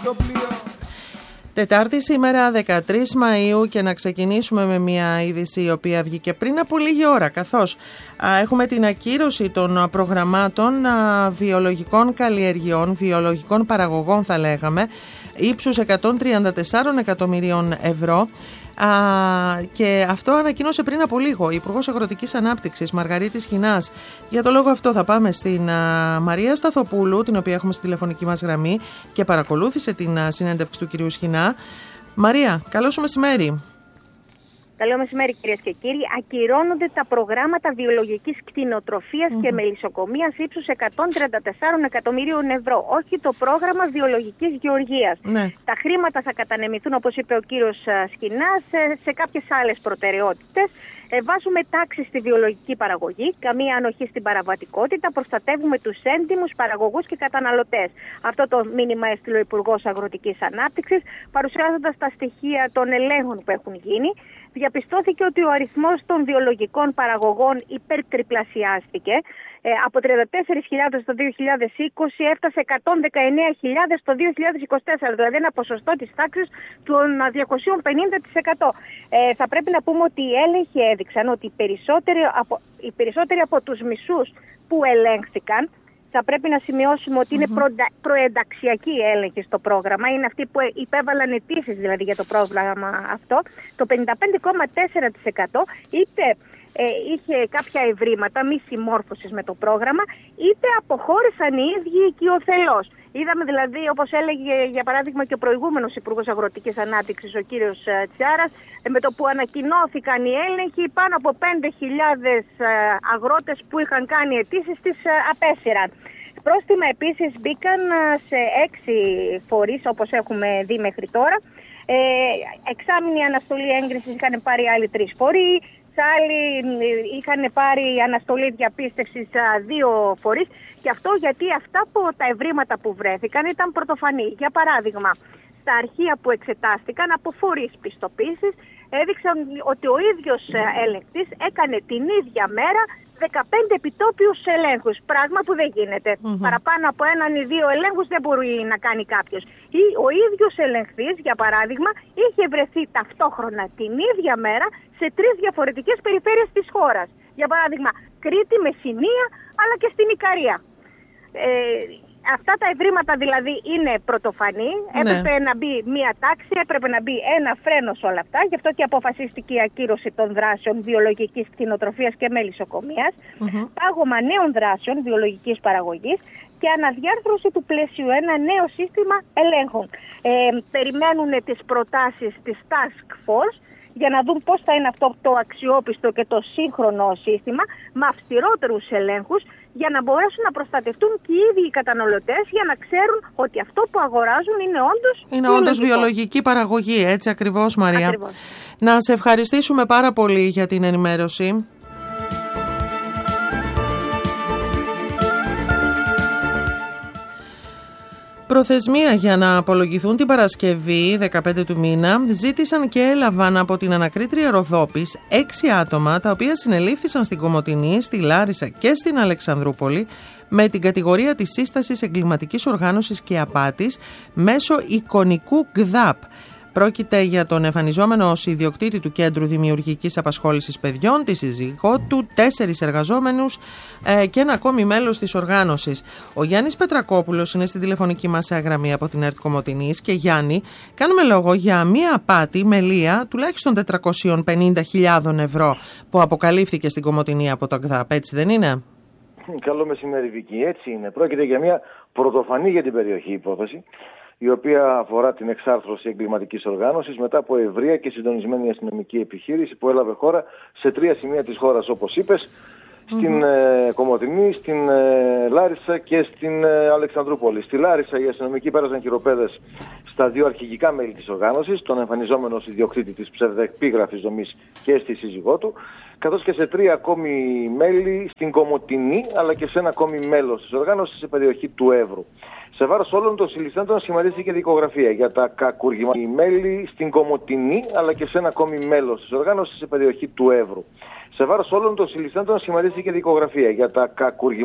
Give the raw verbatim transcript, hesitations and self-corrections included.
Τετάρτη σήμερα δεκατρείς Μαΐου και να ξεκινήσουμε με μια είδηση η οποία βγήκε πριν από λίγη ώρα, καθώς α, έχουμε την ακύρωση των προγραμμάτων α, βιολογικών καλλιεργειών, βιολογικών παραγωγών θα λέγαμε, ύψους εκατόν τριάντα τέσσερα εκατομμυρίων ευρώ. Α, και αυτό ανακοίνωσε πριν από λίγο η Υπουργός Αγροτικής Ανάπτυξης Μαργαρίτης Χινάς. Για το λόγο αυτό θα πάμε στην α, Μαρία Σταθοπούλου, την οποία έχουμε στη τηλεφωνική μας γραμμή και παρακολούθησε την α, συνέντευξη του κυρίου Σχοινά. Μαρία, καλό σου μεσημέρι. Καλό μεσημέρι κυρίες και κύριοι. Ακυρώνονται τα προγράμματα βιολογικής κτηνοτροφίας mm-hmm. και μελισσοκομείας ύψους εκατόν τριάντα τέσσερα εκατομμυρίων ευρώ. Όχι το πρόγραμμα βιολογικής γεωργίας. Ναι. Τα χρήματα θα κατανεμηθούν, όπως είπε ο κύριος Σχοινάς, σε, σε κάποιες άλλες προτεραιότητες. Ε, βάζουμε τάξη στη βιολογική παραγωγή, καμία ανοχή στην παραβατικότητα, προστατεύουμε τους έντιμους παραγωγούς και καταναλωτές. Αυτό το μήνυμα έστειλε ο Υπουργός Αγροτικής Ανάπτυξης, παρουσιάζοντας τα στοιχεία των ελέγχων που έχουν γίνει. Διαπιστώθηκε ότι ο αριθμός των βιολογικών παραγωγών υπερτριπλασιάστηκε. Ε, από τριάντα τέσσερις χιλιάδες το δύο χιλιάδες είκοσι έφτασε εκατόν δεκαεννέα χιλιάδες το δύο χιλιάδες είκοσι τέσσερα, δηλαδή ένα ποσοστό της τάξης των διακόσια πενήντα τοις εκατό. Ε, θα πρέπει να πούμε ότι οι έλεγχοι έδειξαν ότι οι περισσότεροι από, οι περισσότεροι από τους μισούς που ελέγχθηκαν, θα πρέπει να σημειώσουμε ότι είναι mm-hmm. προενταξιακοί έλεγχοι στο πρόγραμμα. Είναι αυτοί που υπέβαλαν αιτήσεις δηλαδή για το πρόγραμμα αυτό. Το πενήντα πέντε κόμμα τέσσερα τοις εκατό είτε ε, είχε κάποια ευρήματα μη συμμόρφωσης με το πρόγραμμα, είτε αποχώρησαν οι ίδιοι οικειοθελώς. Είδαμε δηλαδή, όπως έλεγε για παράδειγμα και ο προηγούμενος Υπουργός Αγροτικής Ανάπτυξης, ο κύριος Τσιάρας, με το που ανακοινώθηκαν οι έλεγχοι, πάνω από πέντε χιλιάδες αγρότες που είχαν κάνει αιτήσεις τις απέσυραν. Πρόστιμα επίσης μπήκαν σε έξι φορείς, όπως έχουμε δει μέχρι τώρα. Ε, εξάμηνη αναστολή έγκρισης είχαν πάρει άλλοι τρεις φορείς. Άλλοι είχαν πάρει αναστολή διαπίστευσης δύο φορείς, και αυτό γιατί αυτά που, τα ευρήματα που βρέθηκαν ήταν πρωτοφανή. Για παράδειγμα, στα αρχεία που εξετάστηκαν από φορείς πιστοποίησης έδειξαν ότι ο ίδιος ελεγκτής έκανε την ίδια μέρα δεκαπέντε επιτόπιους ελέγχους, πράγμα που δεν γίνεται. Mm-hmm. Παραπάνω από έναν ή δύο ελέγχους δεν μπορεί να κάνει κάποιος. Ή ο ίδιος ελεγχτής, για παράδειγμα, είχε βρεθεί ταυτόχρονα την ίδια μέρα σε τρεις διαφορετικές περιφέρειες της χώρας. Για παράδειγμα, Κρήτη, Μεσσηνία, αλλά και στην Ικαρία. Ε, αυτά τα ευρήματα δηλαδή είναι πρωτοφανή. Ναι. Έπρεπε να μπει μία τάξη, έπρεπε να μπει ένα φρένο σε όλα αυτά. Γι' αυτό και αποφασίστηκε η ακύρωση των δράσεων βιολογικής κτηνοτροφίας και μελισσοκομείας, mm-hmm. πάγωμα νέων δράσεων βιολογικής παραγωγής και αναδιάρθρωση του πλαίσιου, ένα νέο σύστημα ελέγχων. Ε, περιμένουν τις προτάσεις της Task Force για να δουν πώς θα είναι αυτό το αξιόπιστο και το σύγχρονο σύστημα, με αυστηρότερους ελέγχους, για να μπορέσουν να προστατευτούν και οι ίδιοι οι καταναλωτές, για να ξέρουν ότι αυτό που αγοράζουν είναι όντως είναι όντως βιολογική παραγωγή. Έτσι ακριβώς, Μαρία. Ακριβώς. Να σε ευχαριστήσουμε πάρα πολύ για την ενημέρωση. Προθεσμία για να απολογηθούν την Παρασκευή δεκαπέντε του μήνα ζήτησαν και έλαβαν από την ανακρίτρια Ροδόπης έξι άτομα, τα οποία συνελήφθησαν στην Κομοτηνή, στη Λάρισα και στην Αλεξανδρούπολη με την κατηγορία της σύστασης εγκληματικής οργάνωσης και απάτης μέσω εικονικού ΓΔΑΠ. Πρόκειται για τον εμφανιζόμενο ως ιδιοκτήτη του Κέντρου Δημιουργικής Απασχόλησης Παιδιών, τη σύζυγό του, τέσσερις εργαζόμενους ε, και ένα ακόμη μέλος της οργάνωσης. Ο Γιάννης Πετρακόπουλος είναι στην τηλεφωνική μας γραμμή από την ΕΡΤ Κομοτηνής. Και Γιάννη, κάνουμε λόγο για μία απάτη μελία τουλάχιστον τετρακόσιες πενήντα χιλιάδες ευρώ που αποκαλύφθηκε στην Κομοτηνή από το ΚΔΑΠ, έτσι δεν είναι? Καλό μεσημέρι, Βίκη. Έτσι είναι. Πρόκειται για μία πρωτοφανή για την περιοχή υπόθεση, η οποία αφορά την εξάρθρωση εγκληματικής οργάνωσης μετά από ευρεία και συντονισμένη αστυνομική επιχείρηση που έλαβε χώρα σε τρία σημεία της χώρας, όπως είπες, στην mm-hmm. ε, Κομοτηνή, στην ε, Λάρισα και στην ε, Αλεξανδρούπολη. Στη Λάρισα οι αστυνομικοί πέρασαν χειροπέδες στα δύο αρχηγικά μέλη της οργάνωσης, τον εμφανιζόμενο ως ιδιοκτήτη της ψευδεπίγραφης δομής και στη σύζυγό του, καθώς και σε τρία ακόμη μέλη στην Κομοτηνή, αλλά και σε ένα ακόμη μέλος της οργάνωσης σε περιοχή του Εύρου. Σε βάρος όλων των συλληφθέντων σχηματίστηκε δικογραφία για τα κακουργήματα μέλη στην Κομοτηνή, αλλά και σε ένα ακόμη μέλος της οργάνωσης σε περιοχή του Εύρου. Σε βάρος όλων των συλληφθέντων σχηματίστηκε δικογραφία για τα κακουργήματα